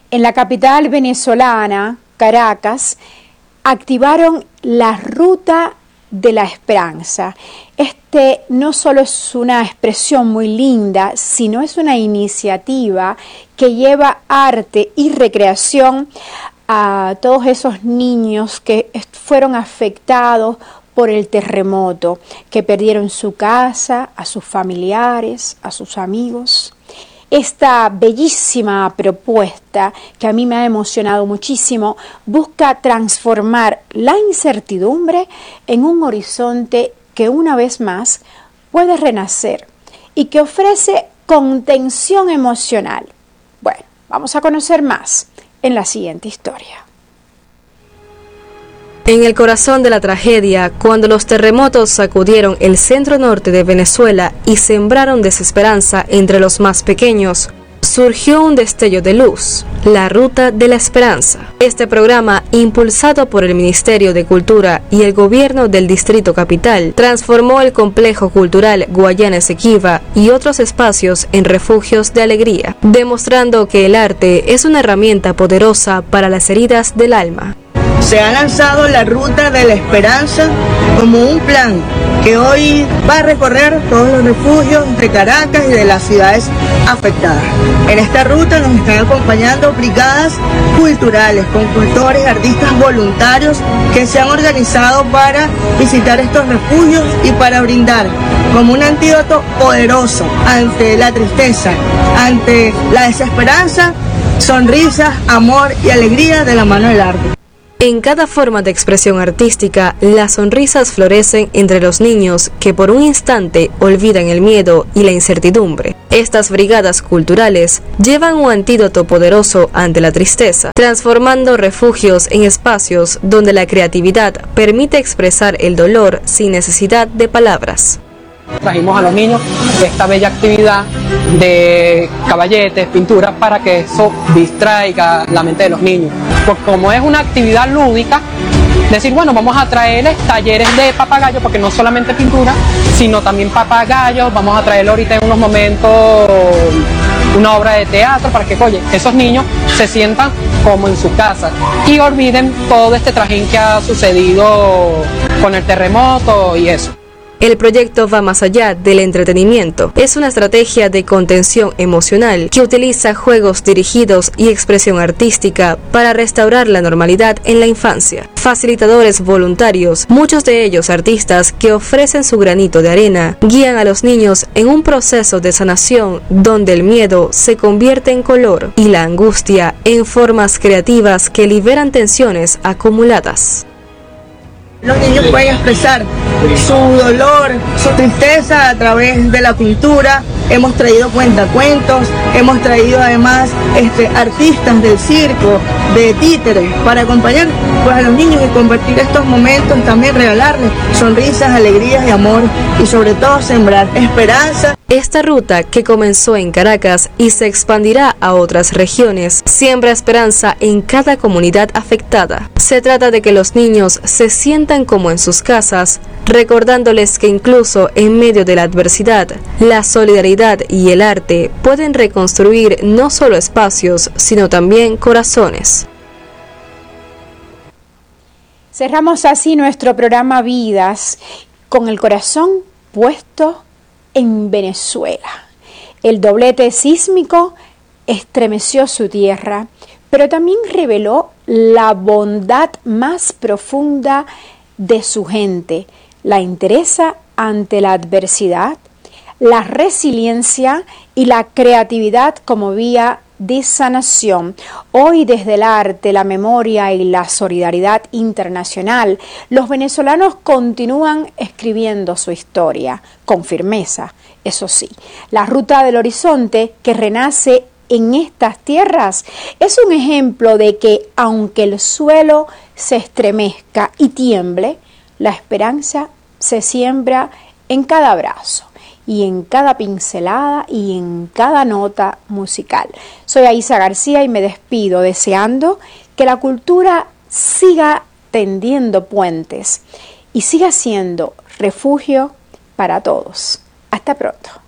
En la capital venezolana, Caracas, activaron la Ruta de la Esperanza. Este no solo es una expresión muy linda, sino es una iniciativa que lleva arte y recreación a todos esos niños que fueron afectados por el terremoto, que perdieron su casa, a sus familiares, a sus amigos. Esta bellísima propuesta, que a mí me ha emocionado muchísimo, busca transformar la incertidumbre en un horizonte que una vez más puede renacer y que ofrece contención emocional. Bueno, vamos a conocer más en la siguiente historia. En el corazón de la tragedia, cuando los terremotos sacudieron el centro norte de Venezuela y sembraron desesperanza entre los más pequeños, surgió un destello de luz, la Ruta de la Esperanza. Este programa, impulsado por el Ministerio de Cultura y el Gobierno del Distrito Capital, transformó el complejo cultural Guayana Esequiba y otros espacios en refugios de alegría, demostrando que el arte es una herramienta poderosa para las heridas del alma. Se ha lanzado la Ruta de la Esperanza como un plan que hoy va a recorrer todos los refugios de Caracas y de las ciudades afectadas. En esta ruta nos están acompañando brigadas culturales, consultores, artistas voluntarios que se han organizado para visitar estos refugios y para brindar como un antídoto poderoso ante la tristeza, ante la desesperanza, sonrisas, amor y alegría de la mano del arte. En cada forma de expresión artística, las sonrisas florecen entre los niños que por un instante olvidan el miedo y la incertidumbre. Estas brigadas culturales llevan un antídoto poderoso ante la tristeza, transformando refugios en espacios donde la creatividad permite expresar el dolor sin necesidad de palabras. Trajimos a los niños esta bella actividad de caballetes, pinturas, para que eso distraiga la mente de los niños. Pues como es una actividad lúdica, decir, bueno, vamos a traerles talleres de papagayos, porque no solamente pintura, sino también papagayos. Vamos a traerle ahorita en unos momentos una obra de teatro para que, oye, esos niños se sientan como en su casa y olviden todo este trajín que ha sucedido con el terremoto y eso. El proyecto va más allá del entretenimiento. Es una estrategia de contención emocional que utiliza juegos dirigidos y expresión artística para restaurar la normalidad en la infancia. Facilitadores voluntarios, muchos de ellos artistas que ofrecen su granito de arena, guían a los niños en un proceso de sanación donde el miedo se convierte en color y la angustia en formas creativas que liberan tensiones acumuladas. Los niños pueden expresar su dolor, su tristeza a través de la pintura. Hemos traído cuentacuentos, hemos traído además artistas del circo, de títeres, para acompañar pues, a los niños y convertir estos momentos, también regalarles sonrisas, alegrías y amor y sobre todo sembrar esperanza. Esta ruta, que comenzó en Caracas y se expandirá a otras regiones, siembra esperanza en cada comunidad afectada. Se trata de que los niños se sientan como en sus casas, recordándoles que incluso en medio de la adversidad, la solidaridad y el arte pueden reconstruir no solo espacios, sino también corazones. Cerramos así nuestro programa Vidas con el corazón puesto en Venezuela. El doblete sísmico estremeció su tierra, pero también reveló la bondad más profunda de su gente, la entereza ante la adversidad, la resiliencia y la creatividad como vía de sanación. Hoy, desde el arte, la memoria y la solidaridad internacional, los venezolanos continúan escribiendo su historia con firmeza. Eso sí, la Ruta del Horizonte, que renace en estas tierras, es un ejemplo de que, aunque el suelo se estremezca y tiemble, la esperanza se siembra en cada abrazo y en cada pincelada y en cada nota musical. Soy Aisa García y me despido deseando que la cultura siga tendiendo puentes y siga siendo refugio para todos. Hasta pronto.